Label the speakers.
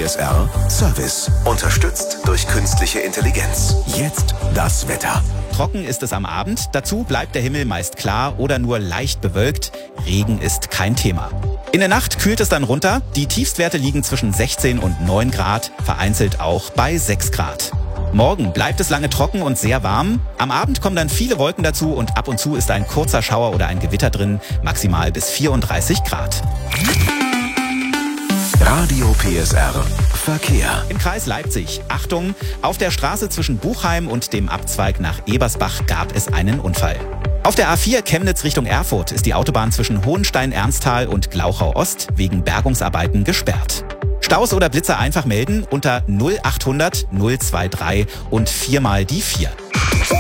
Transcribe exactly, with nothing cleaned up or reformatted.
Speaker 1: S R Service. Unterstützt durch künstliche Intelligenz. Jetzt das Wetter.
Speaker 2: Trocken ist es am Abend, dazu bleibt der Himmel meist klar oder nur leicht bewölkt. Regen ist kein Thema. In der Nacht kühlt es dann runter. Die Tiefstwerte liegen zwischen sechzehn und neun Grad, vereinzelt auch bei sechs Grad. Morgen bleibt es lange trocken und sehr warm. Am Abend kommen dann viele Wolken dazu und ab und zu ist ein kurzer Schauer oder ein Gewitter drin, maximal bis vierunddreißig Grad.
Speaker 1: Radio P S R Verkehr.
Speaker 2: Im Kreis Leipzig, Achtung, auf der Straße zwischen Buchheim und dem Abzweig nach Ebersbach gab es einen Unfall. Auf der A vier Chemnitz Richtung Erfurt ist die Autobahn zwischen Hohenstein-Ernsthal und Glauchau-Ost wegen Bergungsarbeiten gesperrt. Staus oder Blitzer einfach melden unter null achthundert null drei drei und viermal die vier.